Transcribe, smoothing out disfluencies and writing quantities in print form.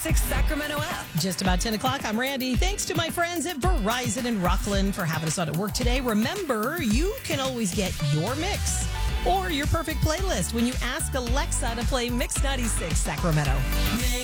96 Sacramento app. Just about 10 o'clock. I'm Randy. Thanks to my friends at Verizon and Rockland for having us on at work today. Remember, you can always get your mix or your perfect playlist when you ask Alexa to play Mix 96 Sacramento.